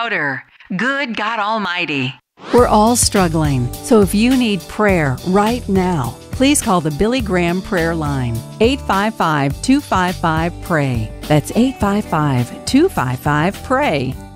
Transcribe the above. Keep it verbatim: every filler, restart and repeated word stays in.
louder. Good God Almighty. We're all struggling, so if you need prayer right now, please call the Billy Graham Prayer Line, eight five five, two five five, P R A Y. That's eight five five, two five five, P R A Y.